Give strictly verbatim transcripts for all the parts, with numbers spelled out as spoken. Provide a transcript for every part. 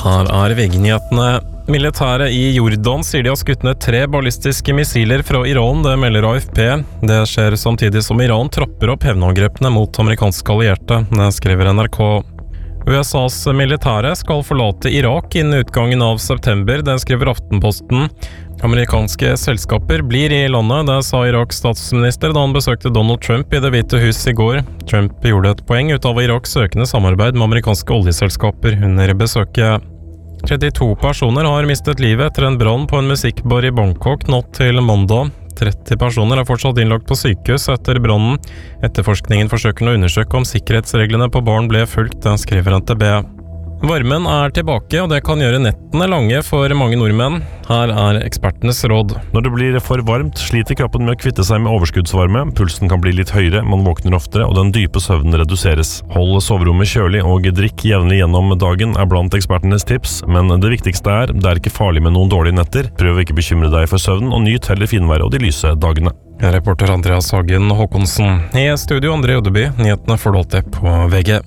Her er V G-nyhetene. Militæret i Jordan sier de har skutt ned tre ballistiske missiler fra Iran, det melder A F P. Det skjer samtidig som Iran tropper opp hevnangrepene mot amerikanske allierte, det skriver N R K. U S A's militære skal forlate Irak innen utgangen av september, det skriver Aftenposten. Amerikanske selskaper blir i landet, det sa Iraks statsminister da han besøkte Donald Trump i Det hvite hus i går. Trump gjorde et poeng ut av Iraks søkende samarbeid med amerikanske oljeselskaper under besøket. trettito personer har mistet livet etter en brann på en musikkbar i Bangkok natt til mandag. tretti personer er fortsatt innlagt på sykehus etter brannen. Etterforskningen forsøker å undersøke om sikkerhetsreglene på baren ble fulgt, den skriver N T B. Varmen er tilbake, og det kan gjøre nettene lange for mange nordmenn. Her er ekspertenes råd. Når det blir for varmt, sliter kroppen med å kvitte seg med overskuddsvarme, pulsen kan bli litt høyere, man våkner oftere, og den dype søvnen reduseres. Hold soverommet kjølig og drikk jevnlig gjennom dagen er blant ekspertenes tips, men det viktigste er, det er ikke farlig med noen dårlige netter. Prøv å ikke bekymre deg for søvnen, og nyt heller finværet og de lyse dagene. Reporter Andreas Hagen Håkonsen. I studio André Ødeby, nyhetene får du alltid på V G.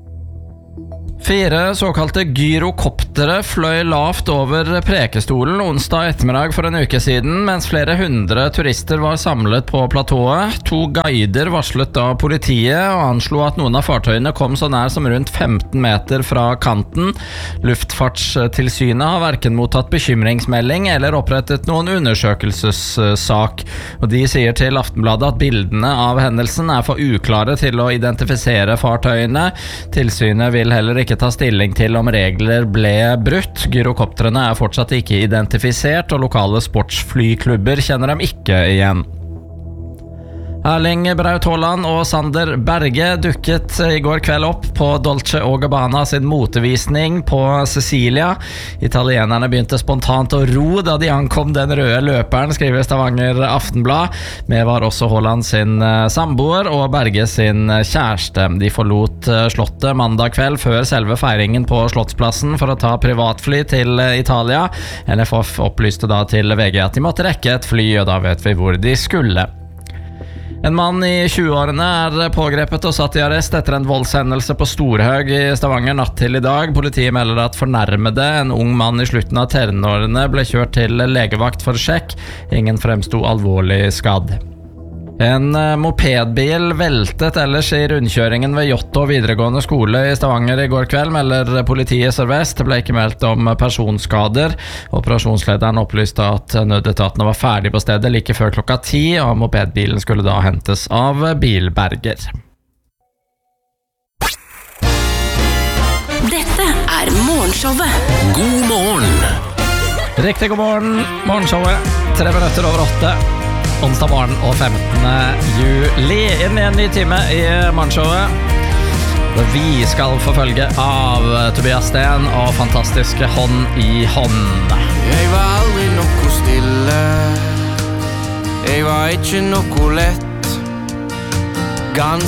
Fire såkalte gyrokoptere fløy lavt over Prekestolen onsdag ettermiddag for en uke siden, mens flere hundre turister var samlet på platået. To guider varslet da politiet og anslo at noen av fartøyene kom så nær som rundt femten meter fra kanten. Luftfartstilsynet har hverken mottatt bekymringsmelding eller opprettet noen undersøkelsessak, og de sier til Aftenbladet at bildene av hendelsen er for uklare til å identifisere fartøyene. Tilsynet vil heller ikke ta stilling til om regler ble brutt. Gyrokoptrene er fortsatt ikke identifisert, og lokale sportsflyklubber kjenner dem ikke igjen. Erling Braut Haaland og Sander Berge dukket i går kveld opp på Dolce og Gabbana sin motevisning på Sicilia. Italienerne begynte spontant å ro da de ankom den røde løperen, skriver Stavanger Aftenblad. Med var også Haaland sin samboer og Berge sin kjæreste. De forlot slottet mandag kveld før selve feiringen på Slottsplassen for å ta privatfly til Italia. N F F opplyste da til V G at de måtte rekke et fly, og da vet vi hvor de skulle. En mann i tjueårene er pågrepet og satt i arrest etter en voldshendelse på Storhaug i Stavanger natt til i dag. Politiet melder at fornærmede, en ung mann i slutten av tenårene, ble kjørt til legevakt for sjekk. Ingen fremsto alvorlig skadd. En mopedbil veltet ellers i rundkjøringen ved Jåttå videregående skole i Stavanger i går kveld, melder politiet Sør-Vest. Det ble ikke meldt om personskader. Operasjonslederen opplyste at nødetatene var ferdig på stedet like før klokka ti, og mopedbilen skulle da hentes av bilberger. Dette er Morgenshowet. God morgen! Riktig god morgen, Morgenshowet. Tre minutter over åtte. Onsdag morgen og femtende juli. Inn i en ny time i Morgenshowet. Vi skal få følge av Tobias Sten og fantastiske Hånd i hånd. Jeg var aldri noe stille. Jeg var ikke noe lett. Gans